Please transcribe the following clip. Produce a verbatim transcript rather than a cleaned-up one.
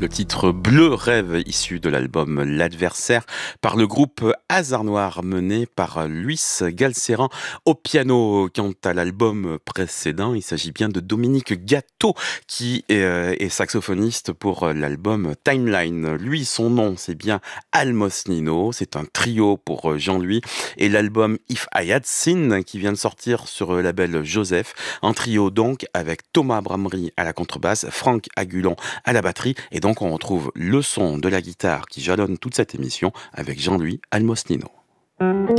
Le titre Bleu Rêve, issu de l'album L'Adversaire, par le groupe Hasard Noir, mené par Luis Galceran au piano. Quant à l'album précédent, il s'agit bien de Dominique Gatto, qui est, euh, est saxophoniste pour l'album Timeline. Lui, son nom, c'est bien Almos Nino. C'est un trio pour Jean-Louis. Et l'album If I Had Seen, qui vient de sortir sur le label Joseph. Un trio donc, avec Thomas Bramery à la contrebasse, Franck Agulon à la batterie, et donc on retrouve le son de la guitare qui jalonne toute cette émission avec Jean-Louis Almos Nino.